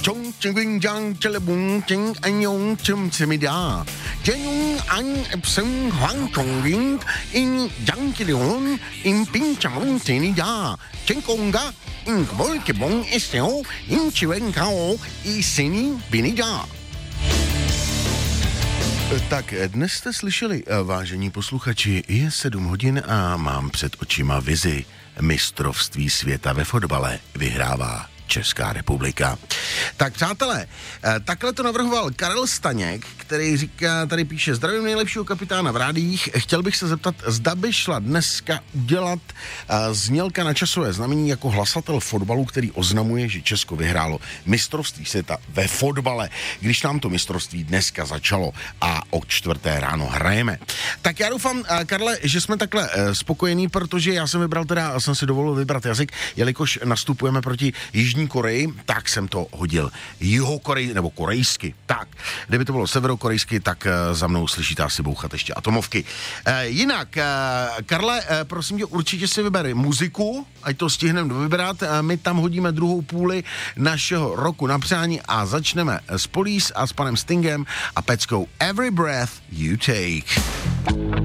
Chong ching jang chelebung ching anyong chum semida. Jenung an epsung huang chong ring in jang chilion in ping chamon tenida. Chenkonga in kebong eseo in chiwen kao i seni binida. Tak dnes jste slyšeli, vážení posluchači, je 7 hodin a mám před očima vizi. Mistrovství světa ve fotbale vyhrává Česká republika. Tak přátelé, takhle to navrhoval Karel Staněk, který říká, tady píše: zdravím nejlepšího kapitána v rádiích, chtěl bych se zeptat, zda by šla dneska udělat znělka na časové znamení jako hlasatel fotbalu, který oznamuje, že Česko vyhrálo mistrovství světa ve fotbale, když nám to mistrovství dneska začalo a o 4. ráno hrajeme. Tak já doufám, Karle, že jsme takhle spokojení, protože já jsem jsem si dovolil vybrat jazyk, jelikož nastupujeme proti Jižní Koreji, tak jsem to hodil jihokorejsky, nebo korejsky. Tak, kdyby to bylo severokorejsky, tak za mnou slyšíte asi bouchat ještě atomovky. Jinak, Karle, prosím tě, určitě si vyber muziku, ať to stihneme vybrat. My tam hodíme druhou půli našeho roku na přání a začneme s Police a s panem Stingem a peckou Every Breath You Take.